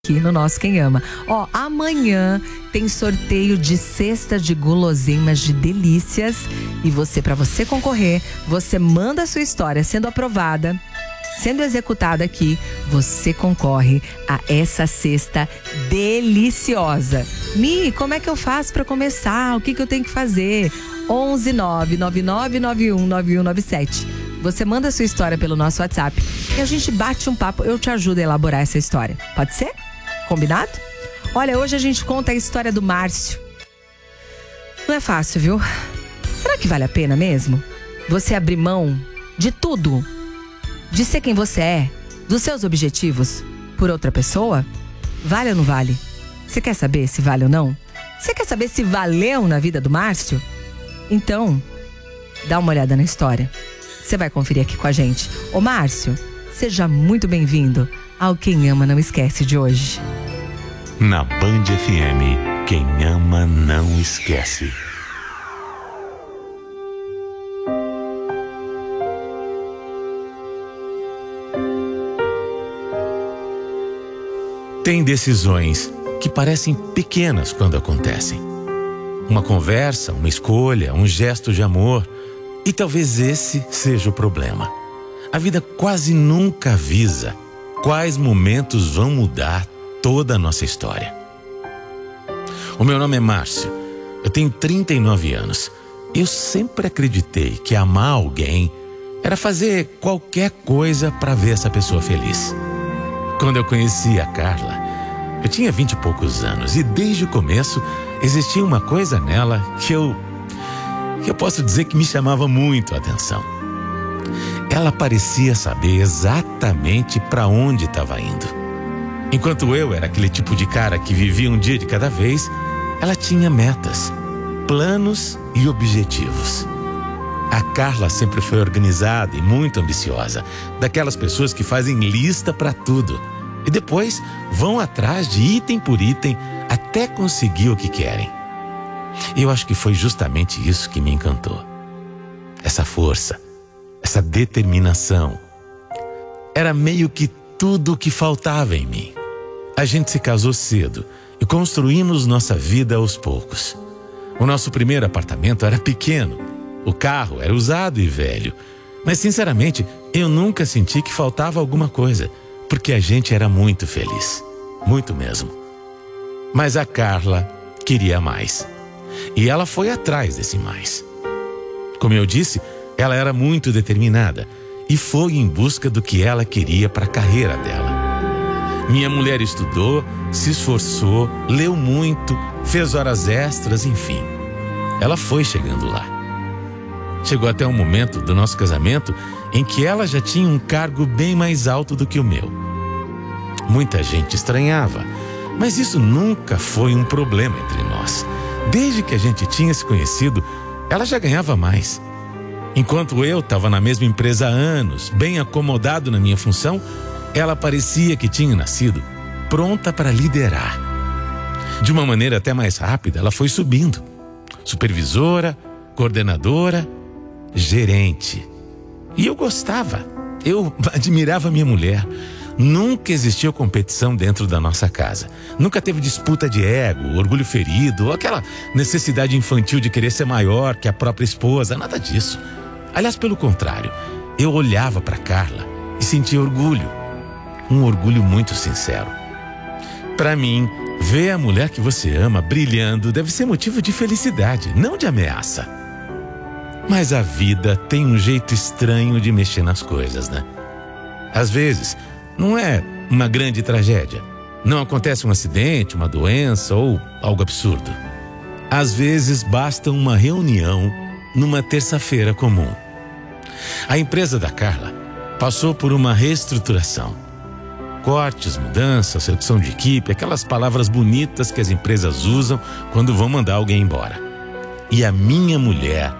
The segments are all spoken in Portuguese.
aqui no nosso Quem Ama. Ó, amanhã tem sorteio de cesta de guloseimas de delícias e para você concorrer, você manda a sua história sendo aprovada, sendo executada aqui, você concorre a essa cesta deliciosa. Mi, como é que eu faço para começar? O que eu tenho que fazer? 11 99991 9197. Você manda a sua história pelo nosso WhatsApp e a gente bate um papo, eu te ajudo a elaborar essa história. Pode ser? Combinado? Olha, hoje a gente conta a história do Márcio. Não é fácil, viu? Será que vale a pena mesmo? Você abrir mão de tudo? De ser quem você é? Dos seus objetivos? Por outra pessoa? Vale ou não vale? Você quer saber se vale ou não? Você quer saber se valeu na vida do Márcio? Então, dá uma olhada na história. Você vai conferir aqui com a gente. Ô Márcio, seja muito bem-vindo ao Quem Ama Não Esquece de hoje. Na Band FM, quem ama não esquece. Tem decisões que parecem pequenas quando acontecem. Uma conversa, uma escolha, um gesto de amor. E talvez esse seja o problema. A vida quase nunca avisa quais momentos vão mudar toda a nossa história. O meu nome é Márcio, eu tenho 39 anos. Eu sempre acreditei que amar alguém era fazer qualquer coisa para ver essa pessoa feliz. Quando eu conheci a Carla, eu tinha 20 e poucos anos e desde o começo existia uma coisa nela que eu posso dizer que me chamava muito a atenção. Ela parecia saber exatamente para onde estava indo. Enquanto eu era aquele tipo de cara que vivia um dia de cada vez, ela tinha metas, planos e objetivos. A Carla sempre foi organizada e muito ambiciosa, daquelas pessoas que fazem lista para tudo e depois vão atrás de item por item até conseguir o que querem. Eu acho que foi justamente isso que me encantou. Essa força, essa determinação. Era meio que tudo o que faltava em mim. A gente se casou cedo e construímos nossa vida aos poucos. O nosso primeiro apartamento era pequeno. O carro era usado e velho. Mas, sinceramente, eu nunca senti que faltava alguma coisa, porque a gente era muito feliz. Muito mesmo. Mas a Carla queria mais. E ela foi atrás desse mais. Como eu disse, ela era muito determinada e foi em busca do que ela queria para a carreira dela. Minha mulher estudou, se esforçou, leu muito, fez horas extras, enfim. Ela foi chegando lá. Chegou até um momento do nosso casamento em que ela já tinha um cargo bem mais alto do que o meu. Muita gente estranhava, mas isso nunca foi um problema entre nós. Desde que a gente tinha se conhecido, ela já ganhava mais. Enquanto eu estava na mesma empresa há anos, bem acomodado na minha função, ela parecia que tinha nascido pronta para liderar. De uma maneira até mais rápida, ela foi subindo. Supervisora, coordenadora, gerente. E eu gostava, eu admirava minha mulher. Nunca existiu competição dentro da nossa casa. Nunca teve disputa de ego, orgulho ferido, ou aquela necessidade infantil de querer ser maior que a própria esposa, nada disso. Aliás, pelo contrário, eu olhava para Carla e sentia orgulho. Um orgulho muito sincero. Para mim, ver a mulher que você ama brilhando deve ser motivo de felicidade, não de ameaça. Mas a vida tem um jeito estranho de mexer nas coisas, né? Às vezes, não é uma grande tragédia. Não acontece um acidente, uma doença ou algo absurdo. Às vezes basta uma reunião numa terça-feira comum. A empresa da Carla passou por uma reestruturação. Cortes, mudanças, redução de equipe, aquelas palavras bonitas que as empresas usam quando vão mandar alguém embora. E a minha mulher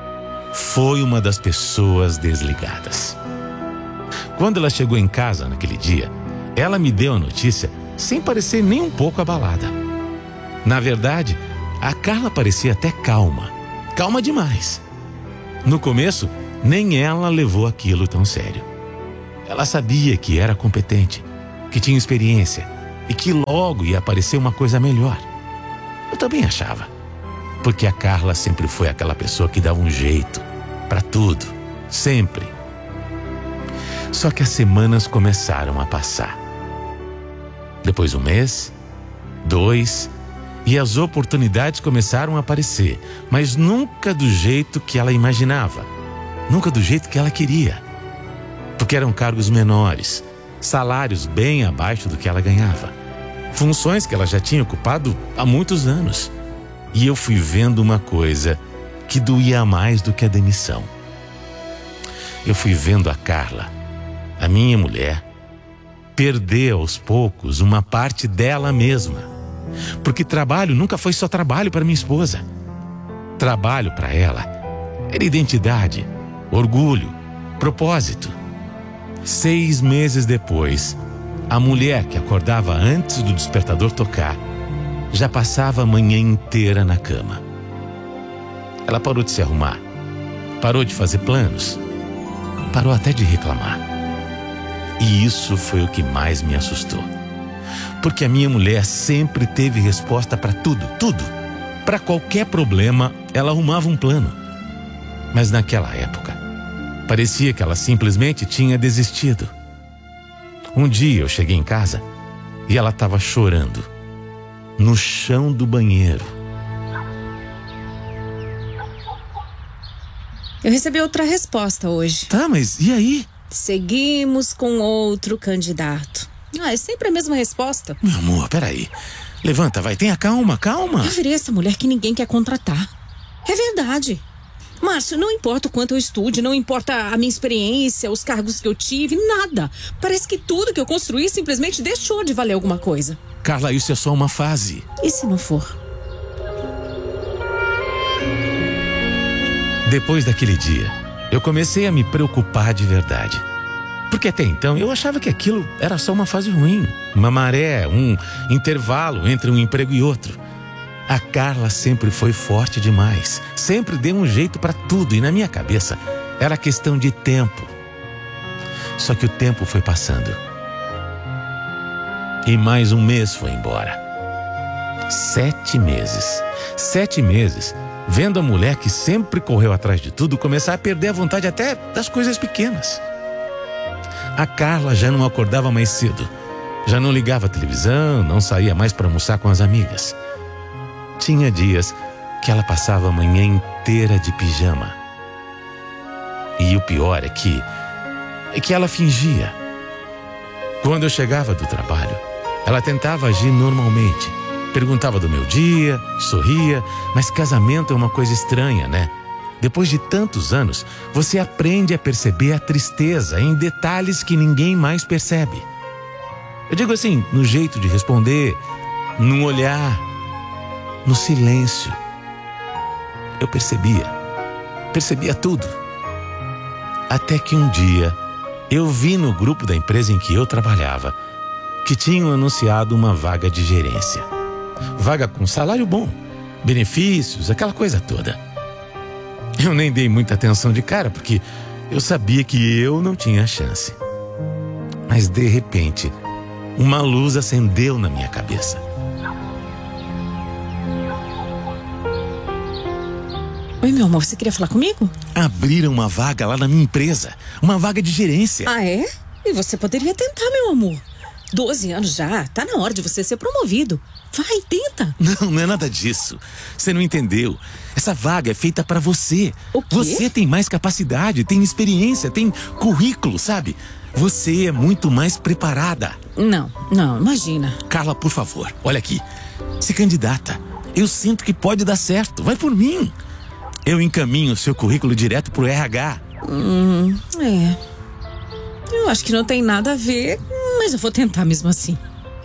foi uma das pessoas desligadas. Quando ela chegou em casa naquele dia, ela me deu a notícia sem parecer nem um pouco abalada. Na verdade, a Carla parecia até calma. Calma demais. No começo, nem ela levou aquilo tão sério. Ela sabia que era competente, que tinha experiência, e que logo ia aparecer uma coisa melhor. Eu também achava, porque a Carla sempre foi aquela pessoa que dava um jeito para tudo, sempre. Só que as semanas começaram a passar. Depois 1 mês, 2, e as oportunidades começaram a aparecer, mas nunca do jeito que ela imaginava, nunca do jeito que ela queria, porque eram cargos menores, salários bem abaixo do que ela ganhava, funções que ela já tinha ocupado há muitos anos. E eu fui vendo uma coisa que doía mais do que a demissão. Eu fui vendo a Carla, a minha mulher, perder aos poucos uma parte dela mesma. Porque trabalho nunca foi só trabalho para minha esposa. Trabalho para ela era identidade, orgulho, propósito. 6 meses depois, a mulher que acordava antes do despertador tocar já passava a manhã inteira na cama. Ela parou de se arrumar, parou de fazer planos, parou até de reclamar. E isso foi o que mais me assustou. Porque a minha mulher sempre teve resposta para tudo, tudo. Para qualquer problema, ela arrumava um plano. Mas naquela época, parecia que ela simplesmente tinha desistido. Um dia eu cheguei em casa e ela estava chorando no chão do banheiro. Eu recebi outra resposta hoje. Tá, mas e aí? Seguimos com outro candidato. É sempre a mesma resposta. Meu amor, peraí. Levanta, vai, tenha calma, calma. Eu virei essa mulher que ninguém quer contratar. É verdade. Márcio, não importa o quanto eu estude, não importa a minha experiência, os cargos que eu tive, nada. Parece que tudo que eu construí simplesmente deixou de valer alguma coisa. Carla, isso é só uma fase. E se não for? Depois daquele dia, eu comecei a me preocupar de verdade. Porque até então eu achava que aquilo era só uma fase ruim, uma maré, um intervalo entre um emprego e outro. A Carla sempre foi forte demais, sempre deu um jeito para tudo e na minha cabeça era questão de tempo. Só que o tempo foi passando. E mais 1 mês foi embora. 7 meses. 7 meses, vendo a mulher que sempre correu atrás de tudo começar a perder a vontade até das coisas pequenas. A Carla já não acordava mais cedo, já não ligava a televisão, não saía mais para almoçar com as amigas. Tinha dias que ela passava a manhã inteira de pijama. E o pior é que ela fingia. Quando eu chegava do trabalho, ela tentava agir normalmente. Perguntava do meu dia, sorria, mas casamento é uma coisa estranha, né? Depois de tantos anos, você aprende a perceber a tristeza em detalhes que ninguém mais percebe. Eu digo assim, no jeito de responder, no olhar, no silêncio. Eu percebia tudo. Até que um dia, eu vi no grupo da empresa em que eu trabalhava que tinham anunciado uma vaga de gerência. Vaga com salário bom, benefícios, aquela coisa toda. Eu nem dei muita atenção de cara, porque eu sabia que eu não tinha chance. Mas de repente, uma luz acendeu na minha cabeça. Oi, meu amor, você queria falar comigo? Abriram uma vaga lá na minha empresa, uma vaga de gerência. Ah, é? E você poderia tentar, meu amor. 12 anos já, tá na hora de você ser promovido. Vai, tenta. Não é nada disso. Você não entendeu. Essa vaga é feita pra você. O quê? Você tem mais capacidade, tem experiência, tem currículo, sabe? Você é muito mais preparada. Não, imagina. Carla, por favor, olha aqui. Se candidata. Eu sinto que pode dar certo. Vai por mim. Eu encaminho o seu currículo direto pro RH. Eu acho que não tem nada a ver, mas eu vou tentar mesmo assim.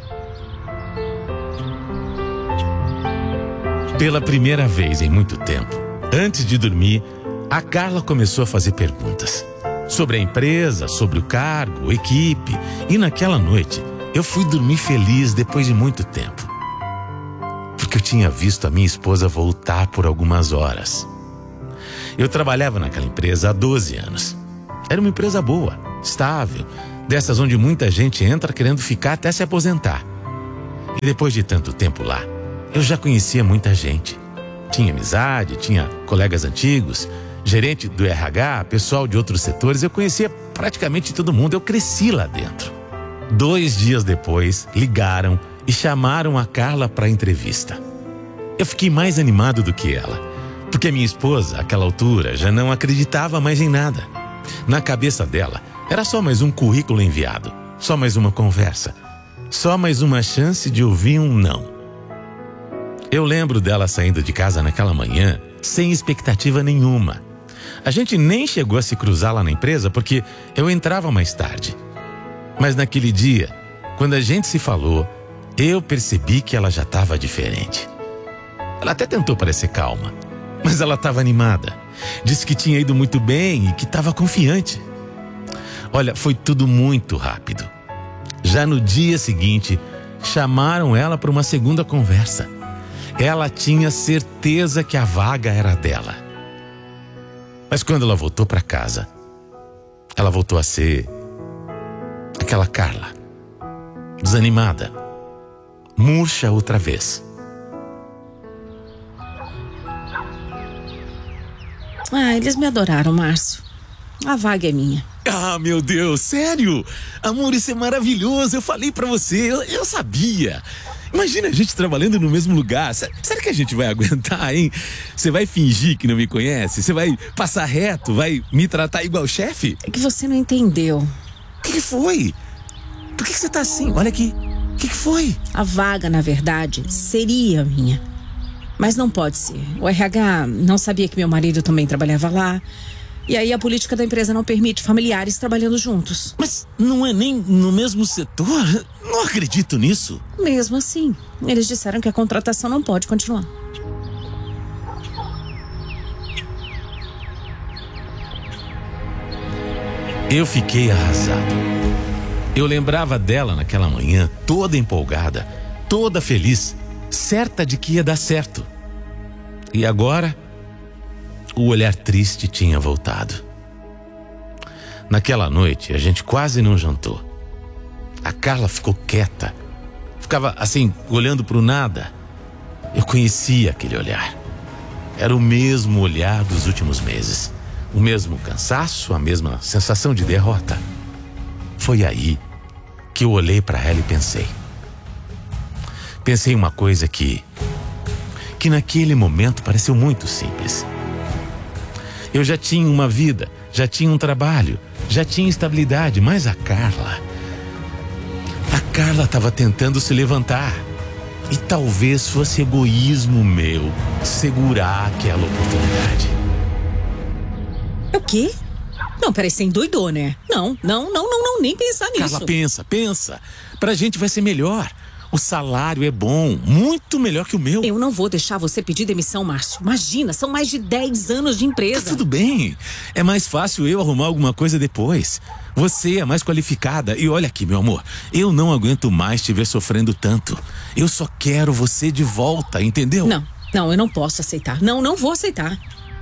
Pela primeira vez em muito tempo, antes de dormir, a Carla começou a fazer perguntas sobre a empresa, sobre o cargo, equipe. E naquela noite, eu fui dormir feliz depois de muito tempo. Porque eu tinha visto a minha esposa voltar por algumas horas. Eu trabalhava naquela empresa há 12 anos. Era uma empresa boa, estável, dessas onde muita gente entra querendo ficar até se aposentar. E depois de tanto tempo lá, eu já conhecia muita gente. Tinha amizade, tinha colegas antigos, gerente do RH, pessoal de outros setores. Eu conhecia praticamente todo mundo. Eu cresci lá dentro. 2 dias depois, ligaram e chamaram a Carla para a entrevista. Eu fiquei mais animado do que ela, porque a minha esposa, àquela altura, já não acreditava mais em nada. Na cabeça dela, era só mais um currículo enviado, só mais uma conversa, só mais uma chance de ouvir um não. Eu lembro dela saindo de casa naquela manhã, sem expectativa nenhuma. A gente nem chegou a se cruzar lá na empresa porque eu entrava mais tarde. Mas naquele dia, quando a gente se falou, eu percebi que ela já estava diferente. Ela até tentou parecer calma, mas ela estava animada. Disse que tinha ido muito bem e que estava confiante. Olha, foi tudo muito rápido. Já no dia seguinte, chamaram ela para uma segunda conversa. Ela tinha certeza que a vaga era dela. Mas quando ela voltou para casa, ela voltou a ser aquela Carla, desanimada, murcha outra vez. Eles me adoraram, Márcio. A vaga é minha. Ah, meu Deus, sério? Amor, isso é maravilhoso. Eu falei pra você, eu sabia. Imagina a gente trabalhando no mesmo lugar. Será que a gente vai aguentar, hein? Você vai fingir que não me conhece? Você vai passar reto? Vai me tratar igual chefe? É que você não entendeu. O que foi? Por que você tá assim? Olha aqui. O que foi? A vaga, na verdade, seria minha. Mas não pode ser. O RH não sabia que meu marido também trabalhava lá. E aí a política da empresa não permite familiares trabalhando juntos. Mas não é nem no mesmo setor? Não acredito nisso. Mesmo assim, eles disseram que a contratação não pode continuar. Eu fiquei arrasado. Eu lembrava dela naquela manhã, toda empolgada, toda feliz, certa de que ia dar certo. E agora, o olhar triste tinha voltado. Naquela noite, a gente quase não jantou. A Carla ficou quieta. Ficava assim, olhando para o nada. Eu conhecia aquele olhar. Era o mesmo olhar dos últimos meses. O mesmo cansaço, a mesma sensação de derrota. Foi aí que eu olhei para ela e pensei. Pensei uma coisa que naquele momento pareceu muito simples. Eu já tinha uma vida, já tinha um trabalho, já tinha estabilidade, mas a Carla estava tentando se levantar. E talvez fosse egoísmo meu segurar aquela oportunidade. O quê? Não, peraí, você endoidou, né? Não, nem pensar nisso. Carla, pensa. Pra gente vai ser melhor. O salário é bom, muito melhor que o meu. Eu não vou deixar você pedir demissão, Márcio. Imagina, são mais de 10 anos de empresa. Tá tudo bem. É mais fácil eu arrumar alguma coisa depois. Você é mais qualificada. E olha aqui, meu amor, eu não aguento mais te ver sofrendo tanto. Eu só quero você de volta, entendeu? Não, eu não posso aceitar. Não vou aceitar.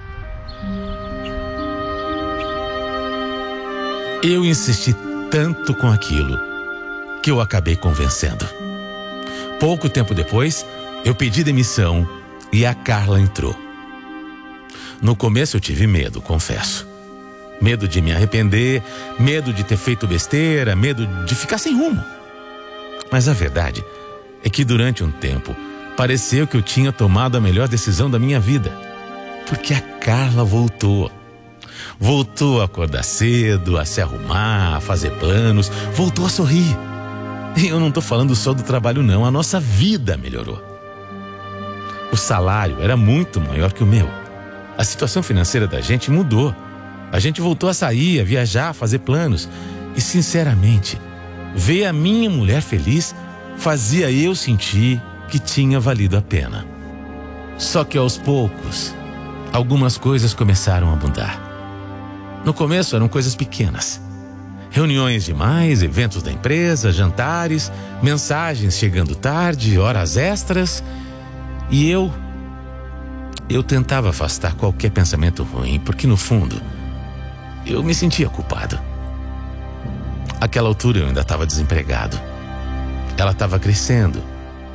Eu insisti tanto com aquilo que eu acabei convencendo. Pouco tempo depois, eu pedi demissão e a Carla entrou. No começo eu tive medo, confesso. Medo de me arrepender, medo de ter feito besteira, medo de ficar sem rumo. Mas a verdade é que durante um tempo, pareceu que eu tinha tomado a melhor decisão da minha vida. Porque a Carla voltou. Voltou a acordar cedo, a se arrumar, a fazer planos, voltou a sorrir. E eu não tô falando só do trabalho não, a nossa vida melhorou. O salário era muito maior que o meu. A situação financeira da gente mudou. A gente voltou a sair, a viajar, a fazer planos. E sinceramente, ver a minha mulher feliz fazia eu sentir que tinha valido a pena. Só que aos poucos, algumas coisas começaram a mudar. No começo eram coisas pequenas. Reuniões demais, eventos da empresa, jantares, mensagens chegando tarde, horas extras. E eu tentava afastar qualquer pensamento ruim, porque no fundo, eu me sentia culpado. Àquela altura eu ainda estava desempregado. Ela estava crescendo,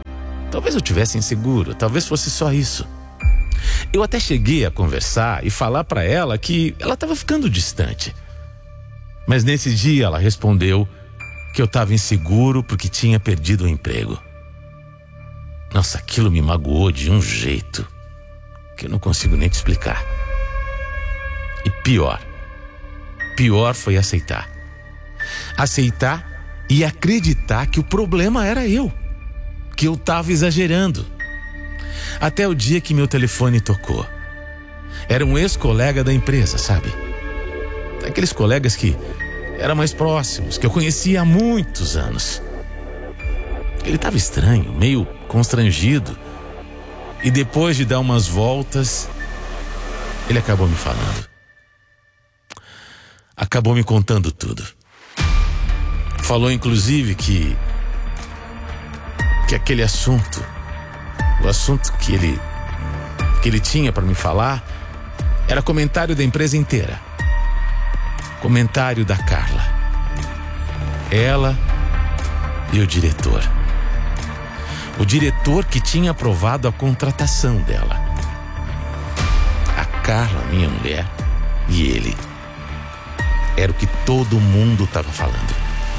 Talvez eu tivesse inseguro, talvez fosse só isso. Eu até cheguei a conversar e falar para ela que ela estava ficando distante. Mas nesse dia ela respondeu que eu estava inseguro porque tinha perdido o emprego. Nossa, aquilo me magoou de um jeito que eu não consigo nem te explicar. E pior foi aceitar. Aceitar e acreditar que o problema era eu, que eu estava exagerando. Até o dia que meu telefone tocou. Era um ex-colega da empresa, sabe? Aqueles colegas que eram mais próximos, que eu conhecia há muitos anos. Ele estava estranho, meio constrangido. E depois de dar umas voltas, ele acabou me falando. Acabou me contando tudo. Falou inclusive que aquele assunto, o assunto que ele tinha para me falar, era comentário da empresa inteira. Comentário da Carla. Ela e o diretor. O diretor que tinha aprovado a contratação dela. A Carla, minha mulher, e ele. Era o que todo mundo estava falando.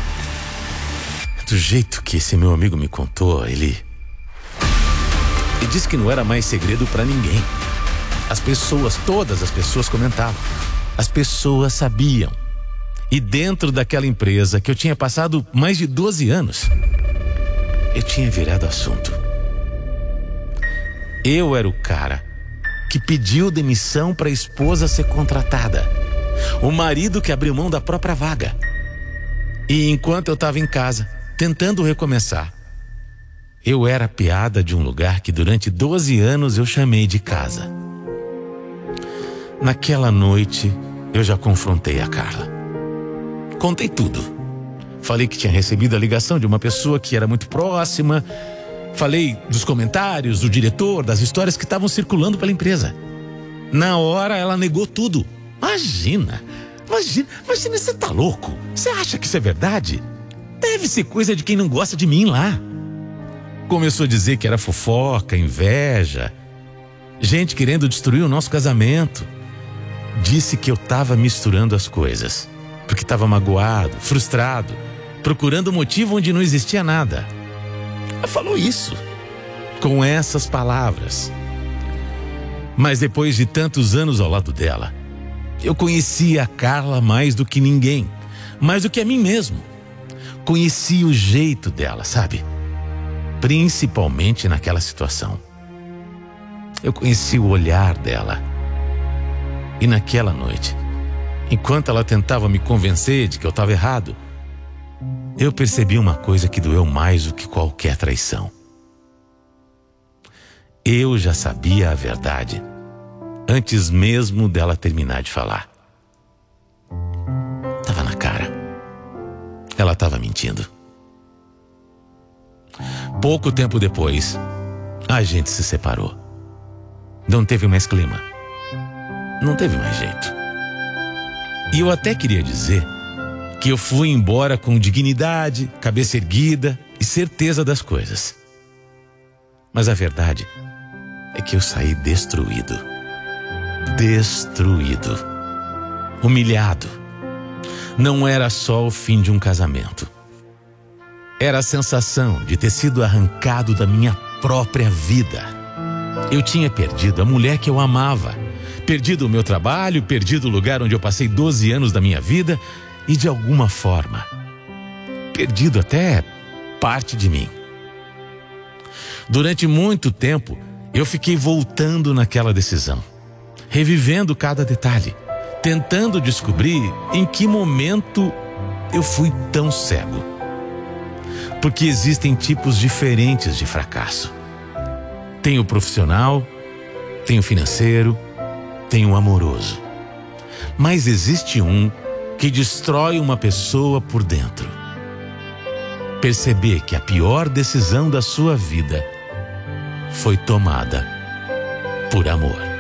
Do jeito que esse meu amigo me contou, ele disse que não era mais segredo para ninguém. Todas as pessoas comentavam. As pessoas sabiam. E dentro daquela empresa que eu tinha passado mais de 12 anos, eu tinha virado assunto. Eu era o cara que pediu demissão para a esposa ser contratada. O marido que abriu mão da própria vaga. E enquanto eu estava em casa, tentando recomeçar, eu era a piada de um lugar que durante 12 anos eu chamei de casa. Naquela noite, eu já confrontei a Carla. Contei tudo. Falei que tinha recebido a ligação de uma pessoa que era muito próxima. Falei dos comentários do diretor, das histórias que estavam circulando pela empresa. Na hora, ela negou tudo. Imagina, você tá louco? Você acha que isso é verdade? Deve ser coisa de quem não gosta de mim lá. Começou a dizer que era fofoca, inveja, gente querendo destruir o nosso casamento. Disse que eu tava misturando as coisas, porque estava magoado, frustrado, procurando motivo onde não existia nada. Ela falou isso, com essas palavras. Mas depois de tantos anos ao lado dela, eu conhecia a Carla mais do que ninguém, mais do que a mim mesmo. Conhecia o jeito dela, sabe? Principalmente naquela situação. Eu conheci o olhar dela. E naquela noite, enquanto ela tentava me convencer de que eu estava errado, eu percebi uma coisa que doeu mais do que qualquer traição. Eu já sabia a verdade antes mesmo dela terminar de falar. Tava na cara. Ela estava mentindo. Pouco tempo depois, a gente se separou. Não teve mais clima. Não teve mais jeito. E eu até queria dizer que eu fui embora com dignidade, cabeça erguida e certeza das coisas. Mas a verdade é que eu saí destruído. Destruído. Humilhado. Não era só o fim de um casamento. Era a sensação de ter sido arrancado da minha própria vida. Eu tinha perdido a mulher que eu amava. Perdido o meu trabalho, perdido o lugar onde eu passei 12 anos da minha vida e, de alguma forma, perdido até parte de mim. Durante muito tempo, eu fiquei voltando naquela decisão, revivendo cada detalhe, tentando descobrir em que momento eu fui tão cego. Porque existem tipos diferentes de fracasso. Tem o profissional, tem o financeiro, tem o amoroso. Mas existe um que destrói uma pessoa por dentro. Perceber que a pior decisão da sua vida foi tomada por amor.